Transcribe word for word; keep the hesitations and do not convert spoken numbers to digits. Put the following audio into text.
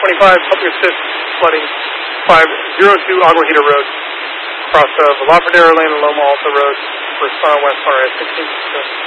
twenty-five, helping assist flooding five zero two Aguajita Road, across uh, Velaverdero Lane and Loma Alta Road for Sun West R S sixteen.